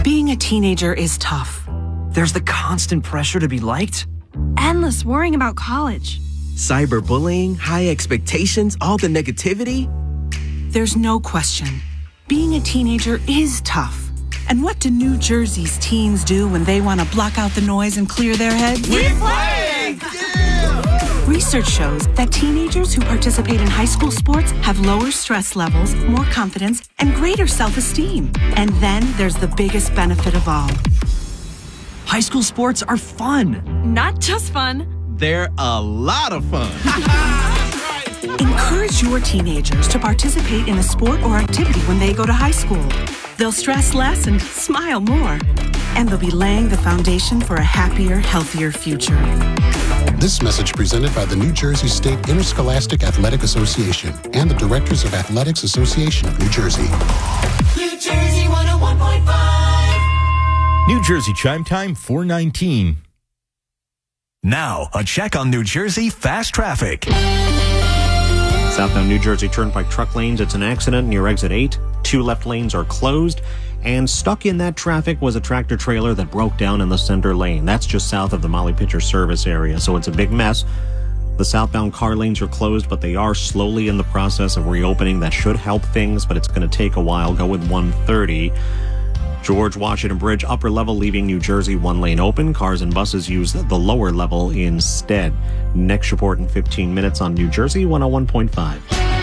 Being a teenager is tough. There's the constant pressure to be liked. Endless worrying about college. Cyberbullying, high expectations, all the negativity. There's no question. Being a teenager is tough. And what do New Jersey's teens do when they want to block out the noise and clear their heads? We play! Yeah! Research shows that teenagers who participate in high school sports have lower stress levels, more confidence, and greater self-esteem. And then there's the biggest benefit of all. High school sports are fun. Not just fun. They're a lot of fun. Encourage your teenagers to participate in a sport or activity when they go to high school. They'll stress less and smile more. And they'll be laying the foundation for a happier, healthier future. This message presented by the New Jersey State Interscholastic Athletic Association and the Directors of Athletics Association of New Jersey. New Jersey 101.5. New Jersey Chime Time 4:19. Now, a check on New Jersey fast traffic. Southbound New Jersey Turnpike truck lanes, it's an accident near exit 8. 2 left lanes are closed. And stuck in that traffic was a tractor trailer that broke down in the center lane. That's just south of the Molly Pitcher service area, so it's a big mess. The southbound car lanes are closed, but they are slowly in the process of reopening. That should help things, but it's going to take a while. Go with 130. George Washington Bridge, upper level leaving New Jersey, 1 lane open. Cars and buses use the lower level instead. Next report in 15 minutes on New Jersey 101.5.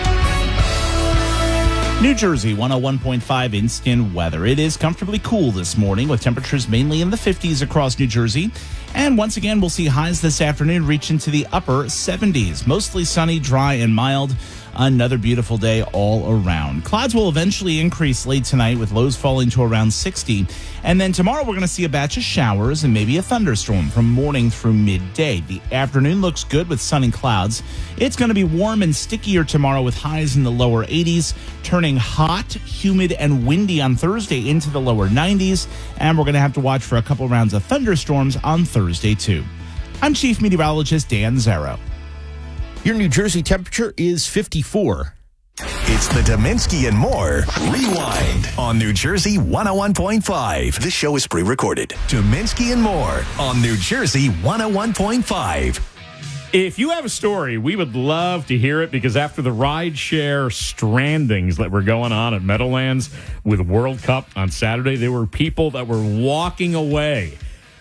New Jersey 101.5 instant weather. It is comfortably cool this morning with temperatures mainly in the 50s across New Jersey. And once again, we'll see highs this afternoon reach into the upper 70s. Mostly sunny, dry, and mild. Another beautiful day all around. Clouds will eventually increase late tonight with lows falling to around 60. And then tomorrow we're going to see a batch of showers and maybe a thunderstorm from morning through midday. The afternoon looks good with sun and clouds. It's going to be warm and stickier tomorrow with highs in the lower 80s, turning hot, humid, and windy on Thursday into the lower 90s. And we're going to have to watch for a couple rounds of thunderstorms on Thursday too. I'm Chief Meteorologist Dan Zarrow. Your New Jersey temperature is 54. It's the Dominski and More Rewind on New Jersey 101.5. This show is pre-recorded. Dominski and More on New Jersey 101.5. If you have a story, we would love to hear it, because after the rideshare strandings that were going on at Meadowlands with World Cup on Saturday, there were people that were walking away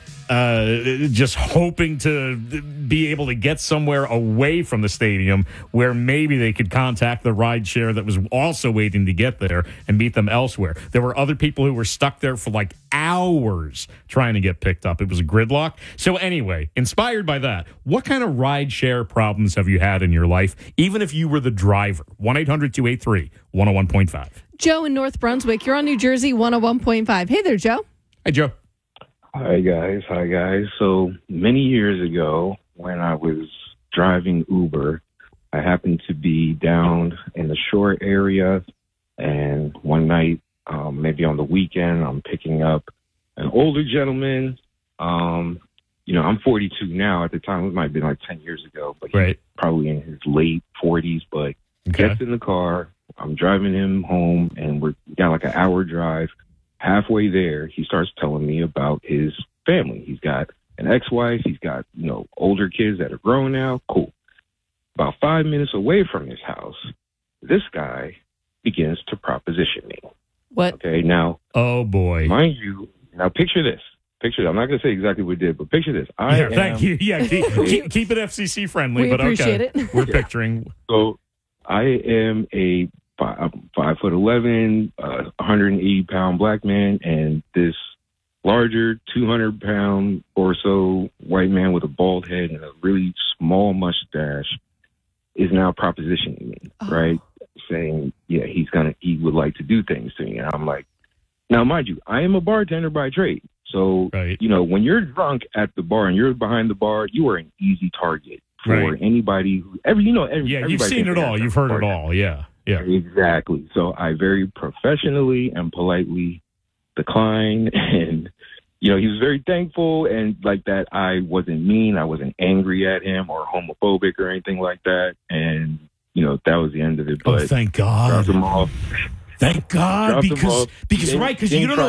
just hoping to be able to get somewhere away from the stadium where maybe they could contact the rideshare that was also waiting to get there and meet them elsewhere. There were other people who were stuck there for like hours trying to get picked up. It was a gridlock. So anyway, inspired by that, what kind of rideshare problems have you had in your life, even if you were the driver? 1-800-283-101.5. Joe in North Brunswick, you're on New Jersey 101.5. Hey there, Joe. Hi, Joe. Hi, guys. So many years ago, when I was driving Uber, I happened to be down in the shore area, and one night, maybe on the weekend, I'm picking up an older gentleman. I'm 42 now. At the time, it might have been like 10 years ago, but he's probably in his late 40s, but gets in the car. I'm driving him home, and we got like an hour drive. Halfway there, he starts telling me about his family. He's got an ex-wife. He's got, older kids that are grown now. Cool. About 5 minutes away from his house, this guy begins to proposition me. What? Okay, now. Oh, boy. Mind you, now picture this. I'm not going to say exactly what he did, but picture this. Thank you. Yeah, keep it FCC friendly, we but appreciate okay. It. We're picturing. So I am I'm 5'11", 180-pound black man, and this larger 200-pound or so white man with a bald head and a really small mustache is now propositioning me, right? Saying, he would like to do things to me. And I'm like, now, mind you, I am a bartender by trade. So, when you're drunk at the bar and you're behind the bar, you are an easy target for anybody who you've seen it all. You've heard it all. Yeah. Yeah, exactly. So I very professionally and politely declined, and he was very thankful, and like that I wasn't mean, I wasn't angry at him or homophobic or anything like that, and that was the end of it. But thank God. Dropped him off. Thank God, because you don't know